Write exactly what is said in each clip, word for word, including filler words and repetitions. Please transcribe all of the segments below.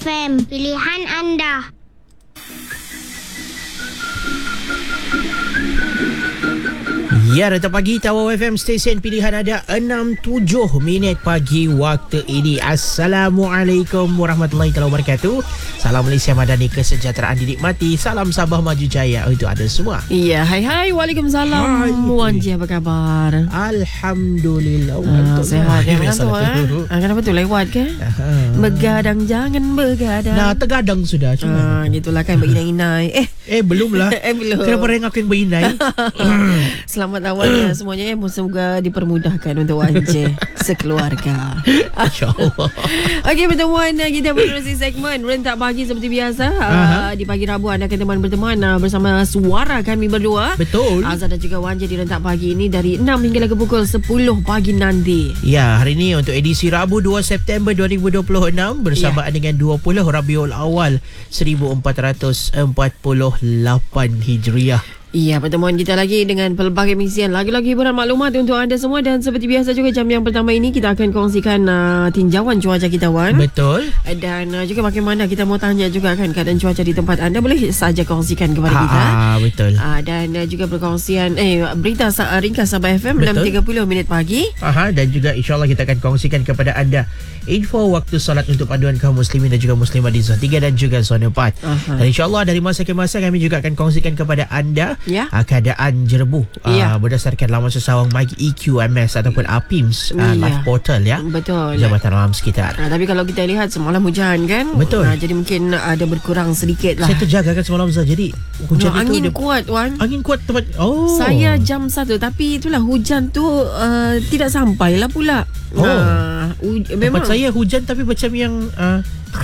M, pilihan anda. Ya, Rentang Pagi Tawau F M, stesen pilihan ada enam tujuh minit pagi waktu ini. Assalamualaikum warahmatullahi wabarakatuh. Salam Malaysia Madani, kesejahteraan dinikmati. Salam Sabah Maju Jaya untuk anda semua. Ya, hai hai. Waalaikumsalam. Wan Ji, apa khabar? Alhamdulillah. Ah, sehat ya, mengantuk eh? Ah, kenapa tu lewat ke? Aha. Begadang jangan begadang. Nah, tergadang sudah cuma. Ah, gitulah kan berinai-inai. Eh, Eh, belum lah. eh belum. Kenapa orang aku yang berinai? Selamat awalnya semuanya ya. Semoga dipermudahkan untuk Wan J sekeluarga. InsyaAllah. Okey, pertemuan kita menerusi segmen Rentak Pagi seperti biasa. Uh, di pagi Rabu anda akan teman berteman uh, bersama suara kami berdua. Betul. Azad dan juga Wan J di Rentak Pagi ini dari enam hingga ke pukul sepuluh pagi nanti. Ya, hari ini untuk edisi Rabu dua September dua ribu dua puluh enam bersamaan ya. dengan dua puluh Rabiul Awal seribu empat ratus empat puluh lapan Hijriah. Ya, pertemuan kita lagi dengan pelbagai misian lagi-lagi hiburan maklumat untuk anda semua. Dan seperti biasa juga jam yang pertama ini kita akan kongsikan uh, tinjauan cuaca kita, Wan. Betul. Dan uh, juga bagaimana kita mau tanya juga kan keadaan cuaca di tempat anda. Boleh saja kongsikan kepada ha, kita. Ah, betul. uh, Dan uh, juga perkongsian Eh berita uh, ringkas Sabah F M enam tiga puluh minit pagi. Aha, dan juga insyaAllah kita akan kongsikan kepada anda info waktu solat untuk panduan kaum muslimin dan juga muslimat di zona tiga dan juga zona empat. Aha. Dan insyaAllah dari masa ke masa kami juga akan kongsikan kepada anda ya. uh, keadaan jerebu ya. uh, berdasarkan laman sesawang My E Q M S ataupun A P I M S uh, ya. live portal ya. Betul. Jabatan Alam Sekitar. Nah, tapi kalau kita lihat semalam hujan kan. Betul. Nah, jadi mungkin ada berkurang sedikit lah. Saya terjaga kan semalam Zah. Jadi hujan no, itu angin dia, kuat, Wan. Angin kuat tempat. Oh. Saya jam satu. Tapi itulah hujan tu uh, tidak sampai lah pula. Oh. Nah, u- memang tempat saya hujan tapi macam yang uh,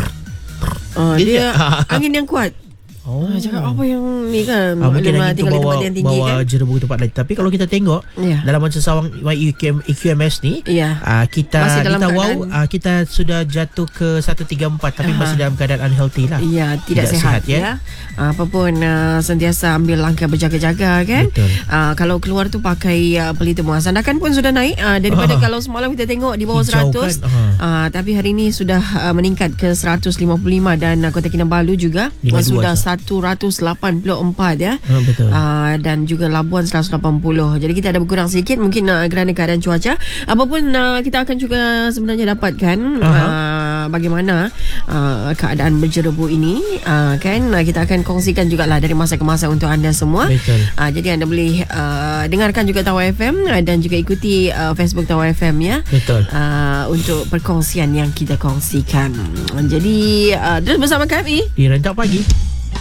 uh, dia, dia angin yang kuat. Oh. Ah, cakap apa yang ni kan? Ah, mungkin angin tu tinggal bawa, di tempat yang tinggi bawa kan. jerebu tempat lain. Tapi kalau kita tengok Ya. dalam masa sawang E Q M S ni, Ya. uh, kita Masih dalam kita wow keadaan- uh, kita sudah jatuh ke seratus tiga puluh empat tapi Aha. masih dalam keadaan unhealthy lah. Ya, Tidak tidak, sihat, sihat, ya. ya. Uh, apapun uh, sentiasa ambil langkah berjaga-jaga kan. Betul. Uh, kalau keluar tu pakai uh, pelita muas. Sandakan pun sudah naik uh, daripada Ah. kalau semalam kita tengok di bawah Hijau seratus. kan? Aha. Uh, tapi hari ini sudah uh, meningkat ke seratus lima puluh lima dan uh, Kota Kinabalu juga lima puluh dua sudah sah. seratus lapan puluh empat ya. Ah, betul. Uh, dan juga Labuan seratus lapan puluh. Jadi kita ada berkurang sedikit mungkin uh, kerana keadaan cuaca. Apapun uh, kita akan juga sebenarnya dapatkan uh, bagaimana uh, keadaan berjerebu ini uh, kan uh, kita akan kongsikan jugalah dari masa ke masa untuk anda semua. Betul. Uh, jadi anda boleh uh, dengarkan juga Tawau F M uh, dan juga ikuti uh, Facebook Tawau F M ya. Betul. Uh, untuk perkongsian yang kita kongsikan. Jadi uh, terus bersama kami Di Rentak Pagi.